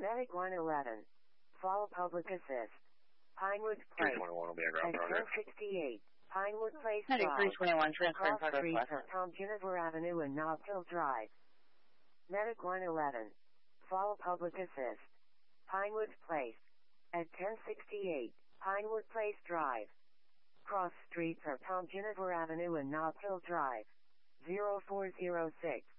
Medic 111. Fall Public Assist. Pinewood Place. 321 will be on ground At progress. 1068. Pinewood Place Medic Drive. 321, transfer in Cross progress Street west. from Tom Juniper Avenue and Nob Hill Drive. Medic 111. Fall Public Assist. Pinewood Place. At 1068. Pinewood Place Drive. Cross Street from Tom Juniper Avenue and Nob Hill Drive. 0406.